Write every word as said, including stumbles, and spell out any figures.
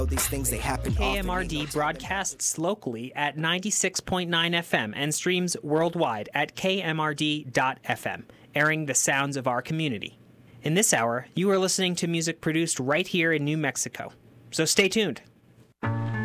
These things, they happen K M R D broadcasts locally at ninety-six point nine F M and streams worldwide at K M R D dot F M, airing the sounds of our community. In this hour, you are listening to music produced right here in New Mexico. So stay tuned.